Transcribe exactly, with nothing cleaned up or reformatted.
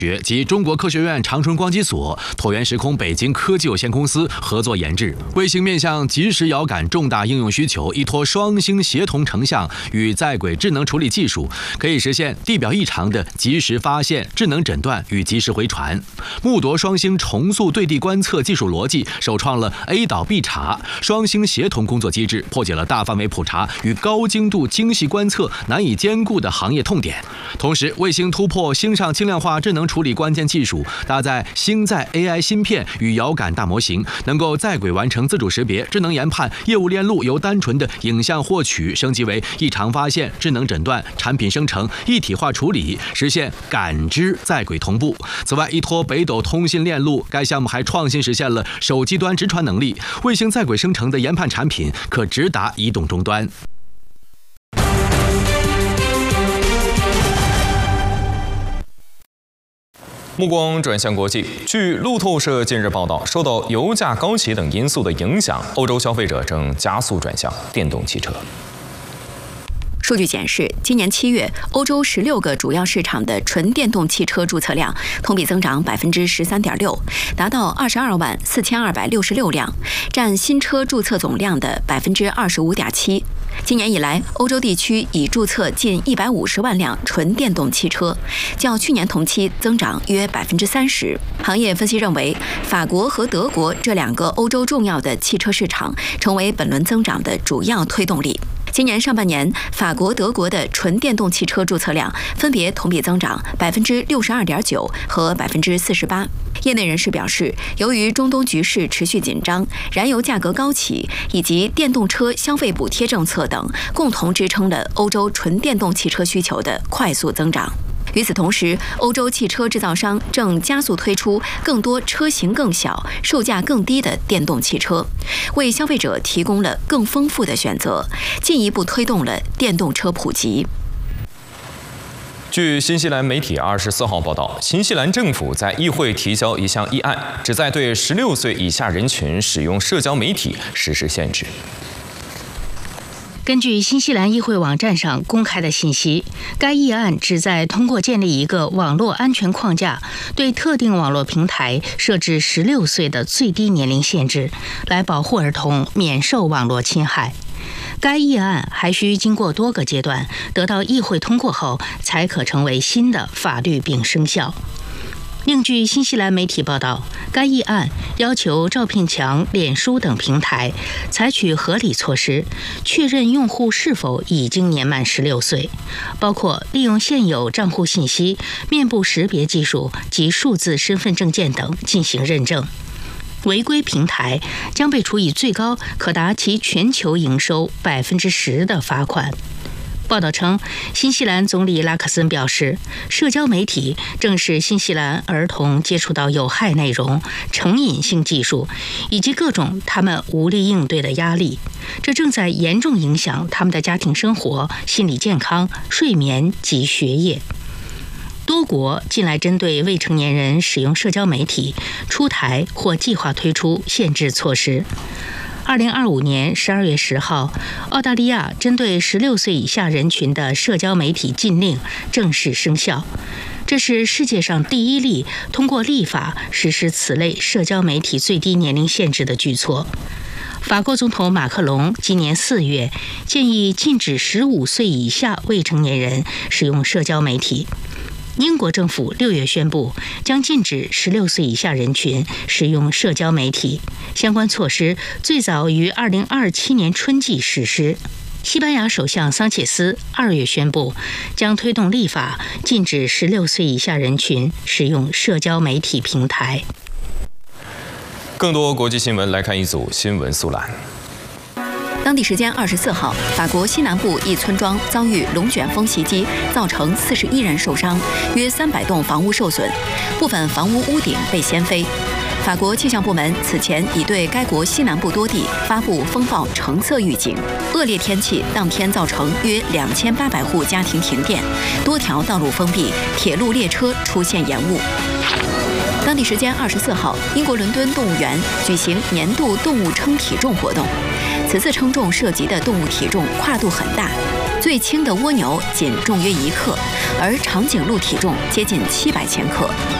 及中国科学院长春光机所、椭圆时空北京科技有限公司合作研制。卫星面向即时遥感重大应用需求，依托双星协同成像与在轨智能处理技术，可以实现地表异常的及时发现、智能诊断与及时回传。木铎双星重塑对地观测技术逻辑，首创了 A 导 B 查双星协同工作机制，破解了大范围普查与高精度精细观测难以兼顾的行业痛点。同时，卫星突破星上轻量化智能处理关键技术，搭载星在 A I 芯片与遥感大模型，能够在轨完成自主识别、智能研判，业务链路由单纯的影像获取升级为异常发现、智能诊断、产品生成一体化处理，实现感知在轨同步。此外，依托北斗通信链路，该项目还创新实现了手机端直传能力，卫星在轨生成的研判产品可直达移动终端。 目光转向国际，据路透社近日报道，受到油价高企等因素的影响，欧洲消费者正加速转向电动汽车。 数据显示，今年七月，欧洲十六个主要市场的纯电动汽车注册量同比增长百分之十三点六，达到二十二万四千二百六十六辆，占新车注册总量的百分之二十五点七。今年以来，欧洲地区已注册近一百五十万辆纯电动汽车，较去年同期增长约百分之三十。行业分析认为，法国和德国这两个欧洲重要的汽车市场成为本轮增长的主要推动力。今年上半年，法国、德国的纯电动汽车注册量分别同比增长百分之六十二点九和百分之四十八。业内人士表示，由于中东局势持续紧张、燃油价格高企以及电动车消费补贴政策等，共同支撑了欧洲纯电动汽车需求的快速增长。与此同时，欧洲汽车制造商正加速推出更多车型更小、售价更低的电动汽车，为消费者提供了更丰富的选择，进一步推动了电动车普及。 据新西兰媒体二十四号报道，新西兰政府在议会提交一项议案，旨在对十六岁以下人群使用社交媒体实施限制。 根据新西兰议会网站上公开的信息，该议案旨在通过建立一个网络安全框架，对特定网络平台设置十六岁的最低年龄限制，来保护儿童免受网络侵害。该议案还需经过多个阶段，得到议会通过后，才可成为新的法律并生效。另据新西兰媒体报道，该议案要求招聘墙、脸书等平台采取合理措施，确认用户是否已经年满十六岁，包括利用现有账户信息、面部识别技术及数字身份证件等进行认证。违规平台将被处以最高可达其全球营收百分之十的罚款。报道称，新西兰总理拉克森表示，社交媒体正是新西兰儿童接触到有害内容、成瘾性技术以及各种他们无力应对的压力，这正在严重影响他们的家庭生活、心理健康、睡眠及学业。多国近来针对未成年人使用社交媒体出台或计划推出限制措施。二零二五年十二月十号，澳大利亚针对十六岁以下人群的社交媒体禁令正式生效。这是世界上第一例通过立法实施此类社交媒体最低年龄限制的举措。法国总统马克龙今年四月建议禁止十五岁以下未成年人使用社交媒体。英国政府六月宣布将禁止十六岁以下人群使用社交媒体，相关措施最早于二零二七年春季实施。西班牙首相桑切斯二月宣布将推动立法，禁止十六岁以下人群使用社交媒体平台。 更多国际新闻来看一组新闻速览。 当地时间二十四号，法国西南部一村庄遭遇龙卷风袭击，造成四十一人受伤，约三百栋房屋受损，部分房屋屋顶被掀飞。法国气象部门此前已对该国西南部多地发布风暴橙色预警。恶劣天气当天造成约两千八百户家庭停电，多条道路封闭，铁路列车出现延误。当地时间二十四号，英国伦敦动物园举行年度动物称体重活动。此次称重涉及的动物体重跨度很大，最最轻的蜗牛仅重约一克，而长颈鹿体重接近七百千克。